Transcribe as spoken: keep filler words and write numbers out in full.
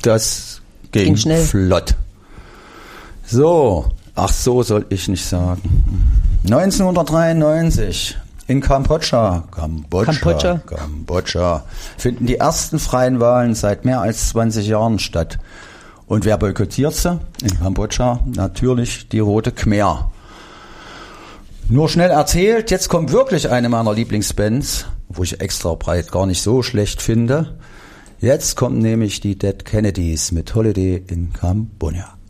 Das ging, ging schnell. Flott. So, ach so soll ich nicht sagen. neunzehnhundertdreiundneunzig in Kambodscha, Kambodscha, Kambodscha. Kambodscha finden die ersten freien Wahlen seit mehr als zwanzig Jahren statt. Und wer boykottiert sie? In Kambodscha natürlich die Rote Khmer. Nur schnell erzählt, jetzt kommt wirklich eine meiner Lieblingsbands, wo ich extra breit gar nicht so schlecht finde. Jetzt kommen nämlich die Dead Kennedys mit Holiday in Cambodia.